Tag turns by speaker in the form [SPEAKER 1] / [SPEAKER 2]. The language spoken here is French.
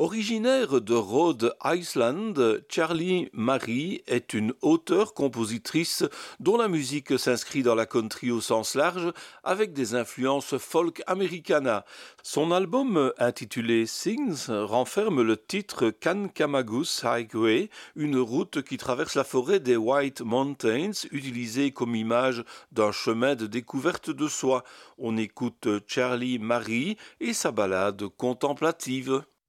[SPEAKER 1] Originaire de Rhode Island, Charlie Marie est une auteure-compositrice dont la musique s'inscrit dans la country au sens large avec des influences folk americana. Son album intitulé Things renferme le titre Kankamagus Highway, une route qui traverse la forêt des White Mountains, utilisée comme image d'un chemin de découverte de soi. On écoute Charlie Marie et sa ballade contemplative.